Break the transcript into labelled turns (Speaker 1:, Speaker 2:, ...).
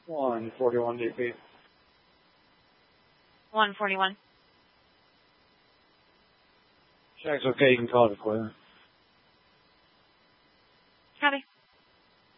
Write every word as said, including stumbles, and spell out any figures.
Speaker 1: one forty-one D P.
Speaker 2: one forty-one.
Speaker 1: Check's okay, you can call it a quit.